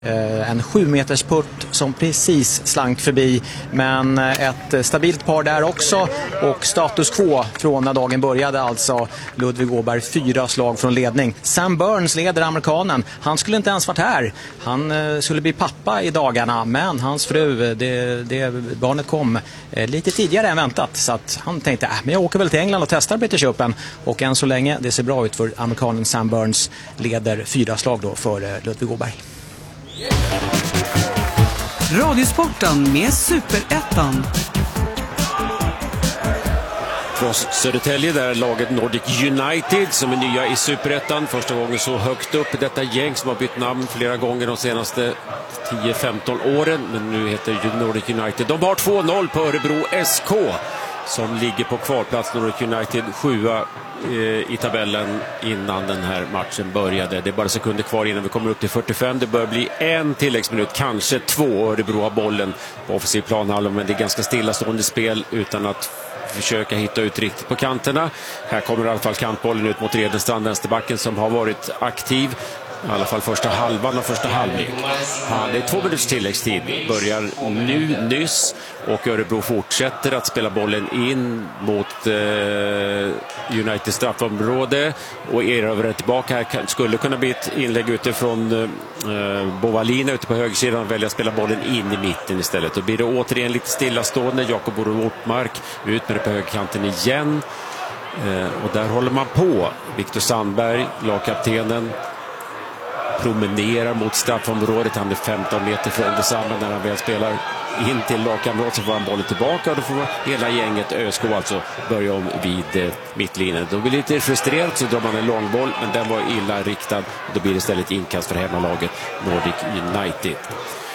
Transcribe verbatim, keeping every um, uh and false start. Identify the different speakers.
Speaker 1: En sju meters putt som precis slank förbi, men ett stabilt par där också, och status quo från när dagen började, alltså Ludvig Åberg fyra slag från ledning. Sam Burns leder, amerikanen. Han skulle inte ens varit här. Han skulle bli pappa i dagarna, men hans fru, det, det barnet kom lite tidigare än väntat, så att han tänkte, äh, men jag åker väl till England och testar British Open, och än så länge det ser bra ut för amerikanen. Sam Burns leder fyra slag då för Ludvig Åberg.
Speaker 2: Radiosporten med Superettan.
Speaker 3: Från Södertälje, där laget Nordic United som är nya i Superettan. Första gången så högt upp i detta gäng som har bytt namn flera gånger de senaste tio femton åren. Men nu heter Nordic United. De har två noll på Örebro S K som ligger på kvalplats. Nordic United sjua i tabellen innan den här matchen började. Det är bara sekunder kvar innan vi kommer upp till fyrtiofem. Det bör bli en tilläggsminut, kanske två. Örebro har bollen på offensiv planhalva, men det är ganska stillastående spel utan att försöka hitta ut riktigt på kanterna. Här kommer i alla fall kantbollen ut mot Redenstrand, vänsterbacken, som har varit aktiv i alla fall första halvan och första halvlek. Ja, det är två minuters tilläggstid. Börjar nu nyss, och Örebro fortsätter att spela bollen in mot eh, United straffområde och erövrar tillbaka. Här skulle kunna bli ett inlägg utifrån eh, Bovalina ute på högersidan, och välja att spela bollen in i mitten istället. Då blir det återigen lite stillastående. Jakob Ortmark ut med det på högerkanten igen. Eh, och där håller man på. Viktor Sandberg, lagkaptenen, promenerar mot straffområdet. Han är femton meter från detsamma. När han väl spelar in till lagkamrat så får han bollen tillbaka, och då får hela gänget ÖSK alltså börja om vid eh, mittlinjen. Då blir det lite frustrerat, så drar man en långboll, men den var illa riktad. Då blir det istället inkast för hemmalaget Nordic United.